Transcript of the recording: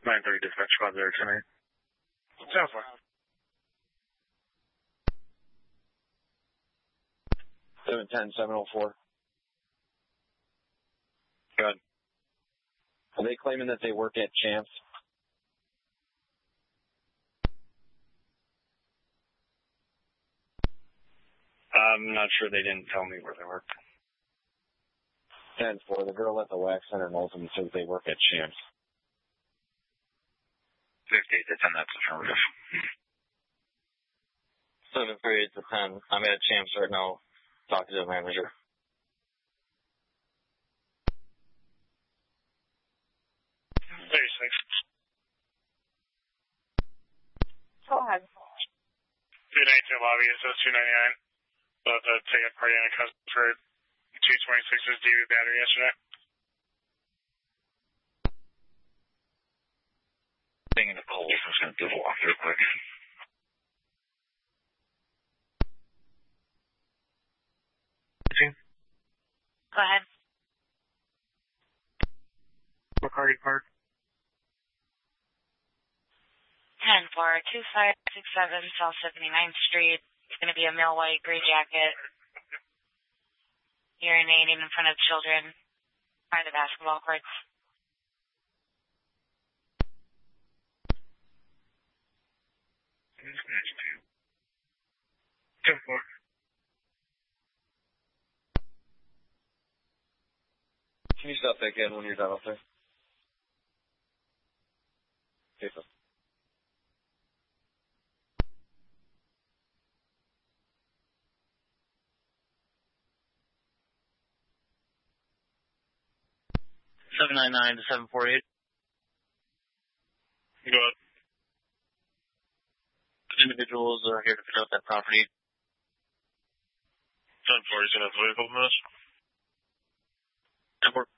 9:30 dispatch squad there tonight. 10-4. 710-704. Good. Are they claiming that they work at Champs? I'm not sure, they didn't tell me where they work. 10-4. The girl at the wax center knows them and says they work at Champs. 58 to 10, that's affirmative. 738 to 10. I'm at Champs right now, talking to the manager. Go ahead. 219 lobby, it says 299. About to take a party on a customer for 226's DV battery yesterday. Thing in the polls, I'm just going to do a walk real quick. Go ahead. Bacardi Park. 10-4, 2567 South 79th Street. It's going to be a male white, gray jacket. Urinating in front of children by the basketball courts. Can you stop that again when you're done up there? Okay, so. Seven 799 to 748. Go ahead. Individuals are here to pick up that property. 10-4, he's going to have to wait a couple minutes. 10-4.